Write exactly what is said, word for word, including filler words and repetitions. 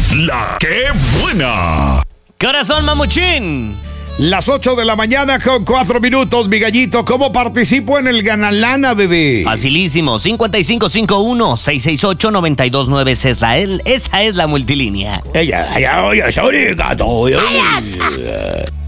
La que buena. Corazón mamuchín. Las ocho de la mañana con cuatro minutos, mi gallito. ¿Cómo participo en el Ganalana, bebé? Facilísimo. cinco cinco cinco uno, seis seis ocho, nueve dos nueve. Esa es la, esa es la multilínea. Ella, ella, oye, soy gato.